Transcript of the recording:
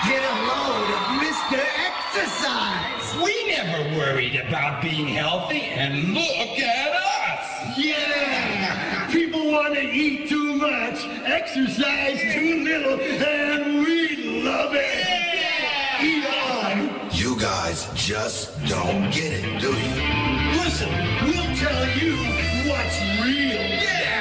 Get a load of Mr. Exercise. We never worried about being healthy, and look at us. Yeah! People want to eat too much, exercise too little, and we love it! Yeah. Eat on! You guys just don't get it, do you? Listen, we'll tell you what's real. Yeah!